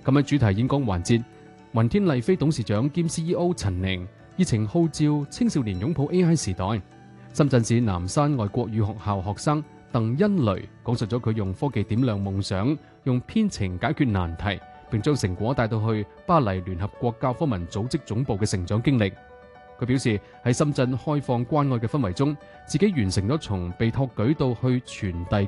咁喺主題演講環節，雲天麗飛董事長兼 CEO 陳寧熱情號召青少年擁抱 AI 時代。深圳市南山外國語學校學生鄧恩雷講述咗佢用科技點亮夢想，用編程解決難題，並將成果帶到去巴黎聯合國教科文組織總部嘅成長經歷。佢表示喺深圳開放關愛嘅氛圍中，自己完成咗從被託舉到去傳遞